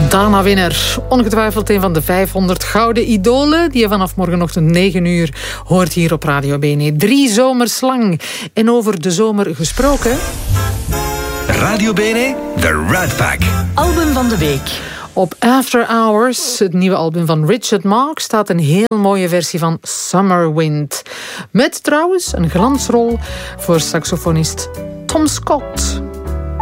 Dana Winner, ongetwijfeld een van de 500 gouden idolen die je vanaf morgenochtend 9 uur hoort hier op Radio BNE. 3 zomers lang. En over de zomer gesproken... Radio BNE, The Rat Pack. Album van de week. Op After Hours, het nieuwe album van Richard Marx, staat een heel mooie versie van Summer Wind. Met trouwens een glansrol voor saxofonist Tom Scott.